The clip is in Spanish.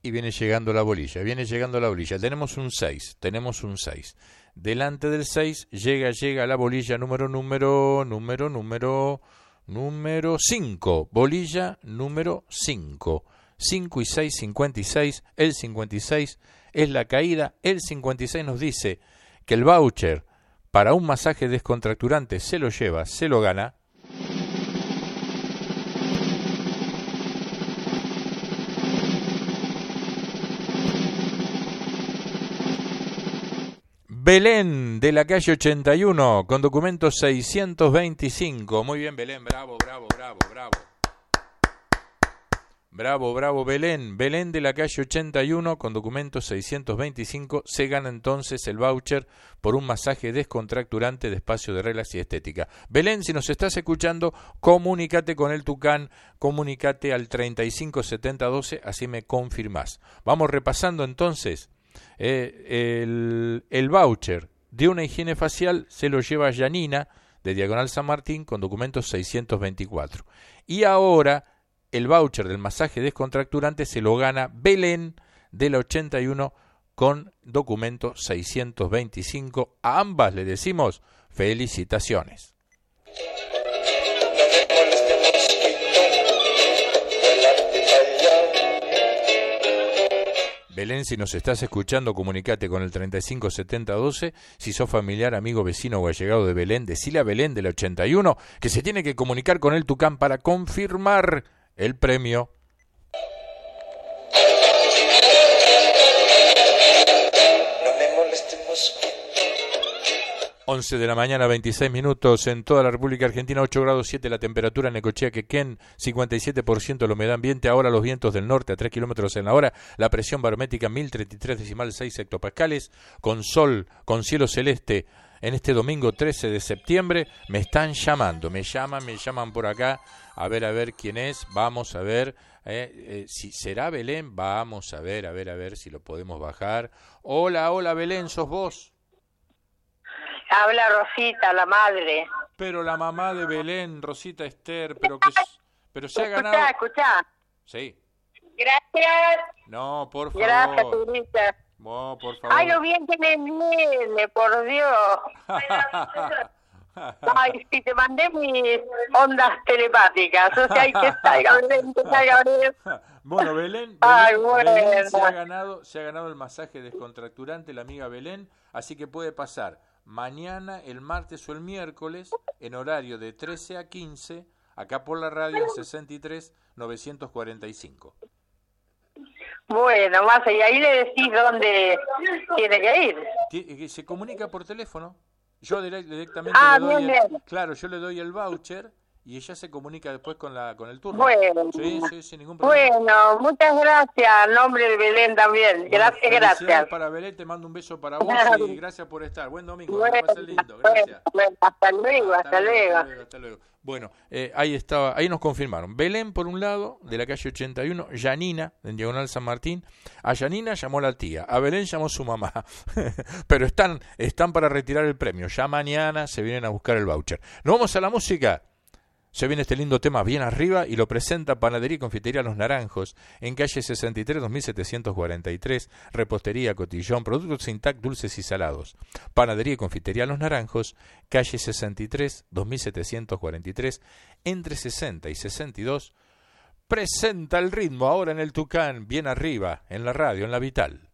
y viene llegando la bolilla, tenemos un 6, delante del 6 llega la bolilla número 5, bolilla número 5, 5 y 6, 56, el 56 es la caída, el 56 nos dice que el voucher para un masaje descontracturante se lo lleva, se lo gana. Belén, de la calle 81, con documento 625. Muy bien, Belén, bravo. Bravo, Belén. Belén, de la calle 81, con documento 625. Se gana entonces el voucher por un masaje descontracturante de espacio de relax y estética. Belén, si nos estás escuchando, comunícate con el Tucán, comunícate al 357012, así me confirmás. Vamos repasando entonces. El voucher de una higiene facial se lo lleva Janina de Diagonal San Martín con documento 624. Y ahora el voucher del masaje descontracturante se lo gana Belén de la 81 con documento 625. A ambas le decimos felicitaciones. Belén, si nos estás escuchando, comunicate con el 357012. Si sos familiar, amigo, vecino o allegado de Belén, decile a Belén de la 81 que se tiene que comunicar con el Tucán para confirmar el premio. 11 de la mañana, 26 minutos en toda la República Argentina, 8 grados 7 la temperatura en Necochea, Quequén, 57% la humedad ambiente, ahora los vientos del norte a 3 kilómetros en la hora, la presión barométrica 1033,6 hectopascales, con sol, con cielo celeste, en este domingo 13 de septiembre, me están llamando, me llaman por acá, a ver quién es, vamos a ver, si será Belén, vamos a ver si lo podemos bajar. Hola Belén, ¿sos vos? Habla Rosita, la madre. Pero la mamá de Belén, Rosita Esther, pero se ha ganado. Escuchá. Sí. Gracias. No, por favor. Gracias, Turita. No, por favor. Ay, lo bien que me viene, por Dios. Ay, si te mandé mis ondas telepáticas, o sea, hay que salga Belén, Bueno, Belén se ha ganado el masaje descontracturante, la amiga Belén, así que puede pasar mañana, el martes o el miércoles, en horario de 13 a 15, acá por la radio en 63-945. Bueno, más y ahí le decís dónde tiene que ir. Se comunica por teléfono. Yo directamente yo le doy el voucher y ella se comunica después con el turno. Bueno, sí, sin ningún problema. Bueno, muchas gracias, en nombre de Belén también. Gracias. Para Belén, te mando un beso para vos y gracias por estar. Buen domingo, que pases lindo. Gracias. Hasta luego. Hasta luego. Bueno, ahí nos confirmaron. Belén, por un lado, de la calle 81, Janina, en Diagonal San Martín. A Janina llamó la tía, a Belén llamó su mamá. Pero están para retirar el premio. Ya mañana se vienen a buscar el voucher. Nos vamos a la música. Se viene este lindo tema bien arriba y lo presenta Panadería y Confitería Los Naranjos, en calle 63, 2743, repostería, cotillón, productos Intac, dulces y salados. Panadería y Confitería Los Naranjos, calle 63, 2743, entre 60 y 62, presenta el ritmo ahora en el Tucán, bien arriba, en la radio, en la Vital.